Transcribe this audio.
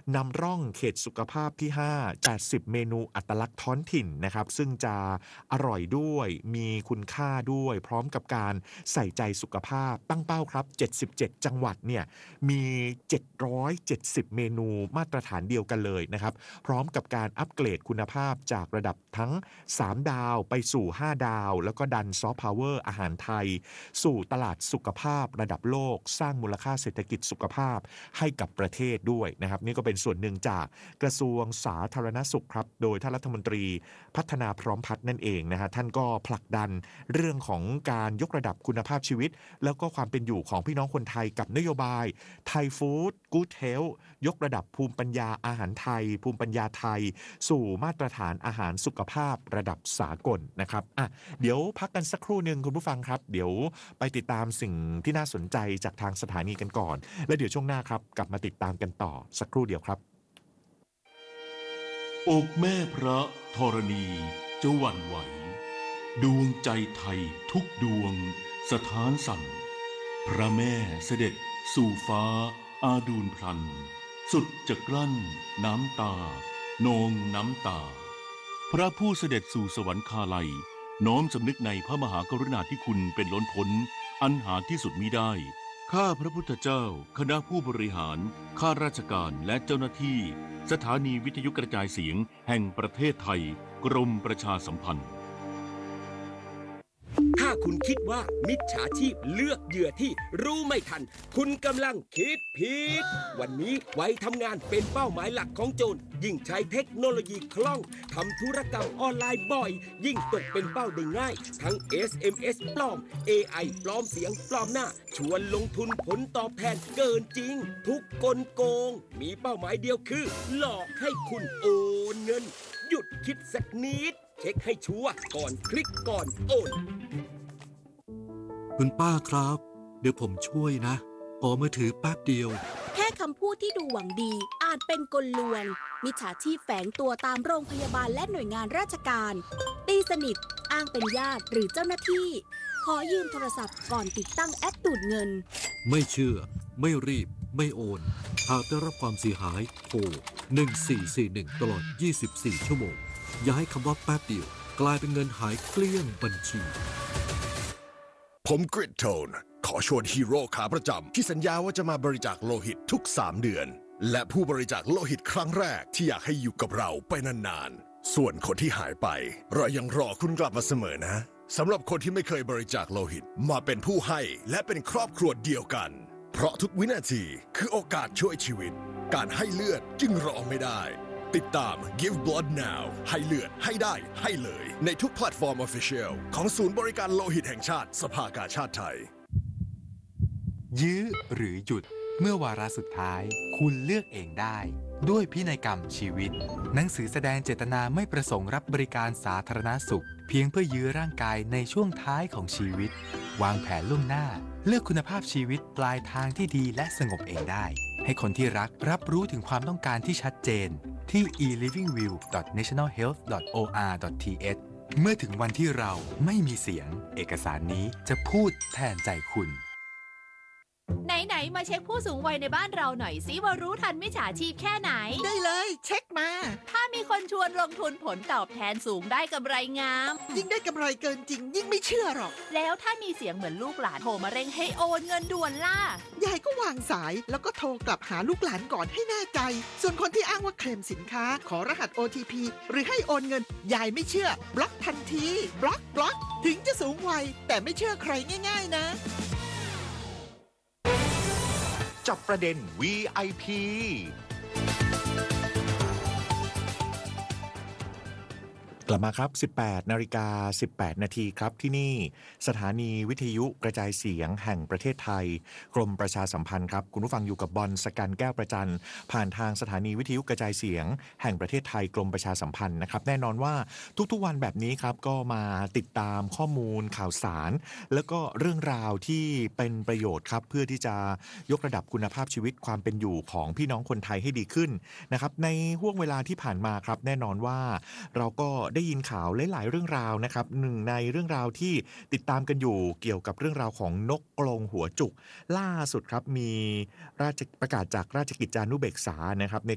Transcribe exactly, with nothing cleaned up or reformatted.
นำร่องเขตสุขภาพที่ห้า แปดสิบเมนูอัตลักษณ์ท้องถิ่นนะครับซึ่งจะอร่อยด้วยมีคุณค่าด้วยพร้อมกับการใส่ใจสุขภาพตั้งเป้าครับเจ็ดสิบเจ็ดจังหวัดเนี่ยมีเจ็ดร้อยเจ็ดสิบเมนูมาตรฐานเดียวกันเลยนะครับพร้อมกับการอัปเกรดคุณภาพจากระดับทั้งสามดาวไปสู่ห้าดาวแล้วก็ดันซอฟต์พาวเวอร์อาหารไทยสู่ตลาดสุขภาพระดับโลกสร้างมูลค่าเศรษฐกิจสุขภาพให้กับประเทศด้วยนะครับนี่ก็เป็นส่วนหนึ่งจากกระทรวงสาธารณสุขครับโดยท่านรัฐมนตรีพัฒนาพร้อมพัฒน์นั่นเองนะฮะท่านก็ผลักดันเรื่องของการยกระดับคุณภาพชีวิตแล้วก็ความเป็นอยู่ของพี่น้องคนไทยกับนโยบายไทยฟู้ดกู๊ดเฮลท์ยกระดับภูมิปัญญาอาหารไทยภูมิปัญญาไทยสู่มาตรฐานอาหารสุขภาพระดับสากลนะครับอ่ะเดี๋ยวพักกันสักครู่หนึ่งคุณผู้ฟังครับเดี๋ยวไปติดตามสิ่งที่น่าสนใจจากทางสถานีกันก่อนแล้วเดี๋ยวช่วงหน้าครับกลับมาติดตามกันต่อสักครู่เดียวครับอกแม่พระธรณีจะหวั่นไหวดวงใจไทยทุกดวงสถานสั่นพระแม่เสด็จสู่ฟ้าอาดูลพลันสุดจะกลั้นน้ำตานองน้ำตาพระผู้เสด็จสู่สวรรคาลัยน้อมสำนึกในพระมหากรุณาธิคุณเป็นล้นพ้นอันหาที่สุดมิได้ข้าพระพุทธเจ้าคณะผู้บริหารข้าราชการและเจ้าหน้าที่สถานีวิทยุกระจายเสียงแห่งประเทศไทยกรมประชาสัมพันธ์ถ้าคุณคิดว่ามิจฉาชีพเลือกเหยื่อที่รู้ไม่ทันคุณกำลังคิดผิดวันนี้ไว้ทำงานเป็นเป้าหมายหลักของโจรยิ่งใช้เทคโนโลยีคล่องทำธุรกรรมออนไลน์บ่อยยิ่งตกเป็นเป้าได้ง่ายทั้ง เอส เอ็ม เอส ปลอม เอ ไอ ปลอมเสียงปลอมหน้าชวนลงทุนผลตอบแทนเกินจริงทุกกลโกงมีเป้าหมายเดียวคือหลอกให้คุณโอนเงินหยุดคิดสักนิดเช็คให้ชัวร์ก่อนคลิกก่อนโอนคุณป้าครับเดี๋ยวผมช่วยนะขอมือถือแป๊บเดียวแค่คำพูดที่ดูหวังดีอาจเป็นกลลวงมิจฉาชีพแฝงตัวตามโรงพยาบาลและหน่วยงานราชการตีสนิทอ้างเป็นญาติหรือเจ้าหน้าที่ขอยืมโทรศัพท์ก่อนติดตั้งแอปดูดเงินไม่เชื่อไม่รีบไม่โอนหากได้รับความเสียหายโทรหนึ่งสี่สี่หนึ่งตลอดยี่สิบสี่ชั่วโมงอย่าให้คำว่าแป๊บเดียวกลายเป็นเงินหายเกลี้ยงบัญชีผมกริดโทนขอชวนฮีโร่ขาประจำที่สัญญาว่าจะมาบริจาคโลหิตทุกสามเดือนและผู้บริจาคโลหิตครั้งแรกที่อยากให้อยู่กับเราไปนานๆส่วนคนที่หายไปเรายังรอคุณกลับมาเสมอนะสำหรับคนที่ไม่เคยบริจาคโลหิตมาเป็นผู้ให้และเป็นครอบครัวเดียวกันเพราะทุกวินาทีคือโอกาสช่วยชีวิตการให้เลือดจึงรอไม่ได้ติดตาม Give Blood Now ให้เลือดให้ได้ให้เลยในทุกแพลตฟอร์ม Official ของศูนย์บริการโลหิตแห่งชาติสภากาชาติไทยยื้อหรือหยุดเมื่อวาระสุดท้ายคุณเลือกเองได้ด้วยพินัยกรรมชีวิตหนังสือแสดงเจตนาไม่ประสงค์รับบริการสาธารณสุขเพียงเพื่อยื้อร่างกายในช่วงท้ายของชีวิตวางแผนล่วงหน้าเลือกคุณภาพชีวิตปลายทางที่ดีและสงบเองได้ให้คนที่รักรับรู้ถึงความต้องการที่ชัดเจนที่ อี ลิฟวิ่งวิว ดอท เนชั่นแนล เฮลท์ ดอท โอ อาร์ ดอท ที เอช เมื่อถึงวันที่เราไม่มีเสียงเอกสารนี้จะพูดแทนใจคุณไหนๆมาเช็คผู้สูงวัยในบ้านเราหน่อยสิว่ารู้ทันมิจฉาชีพแค่ไหนได้เลยเช็คมาถ้ามีคนชวนลงทุนผลตอบแทนสูงได้กำไรงามยิ่งได้กำไรเกินจริงยิ่งไม่เชื่อหรอกแล้วถ้ามีเสียงเหมือนลูกหลานโทรมาเร่งให้โอนเงินด่วนล่ะยายก็วางสายแล้วก็โทรกลับหาลูกหลานก่อนให้แน่ใจส่วนคนที่อ้างว่าเคลมสินค้าขอรหัส โอ ที พี หรือให้โอนเงินยายไม่เชื่อบล็อกทันทีบล็อกบล็อกถึงจะสูงวัยแต่ไม่เชื่อใครง่ายๆนะจับประเด็น วี ไอ พี กลับมาครับ สิบแปดนาฬิกาสิบแปดนาทีครับที่นี่สถานีวิทยุกระจายเสียงแห่งประเทศไทยกรมประชาสัมพันธ์ครับคุณผู้ฟังอยู่กับบอลสกันแก้วประจันผ่านทางสถานีวิทยุกระจายเสียงแห่งประเทศไทยกรมประชาสัมพันธ์นะครับแน่นอนว่าทุกๆวันแบบนี้ครับก็มาติดตามข้อมูลข่าวสารแล้วก็เรื่องราวที่เป็นประโยชน์ครับเพื่อที่จะยกระดับคุณภาพชีวิตความเป็นอยู่ของพี่น้องคนไทยให้ดีขึ้นนะครับในห่วงเวลาที่ผ่านมาครับแน่นอนว่าเราก็ได้ยินข่าวหลายๆเรื่องราวนะครับหนึ่งในเรื่องราวที่ติดตามกันอยู่เกี่ยวกับเรื่องราวของนกกรงหัวจุกล่าสุดครับมีราชประกาศจากราชกิจจานุเบกษานะครับใน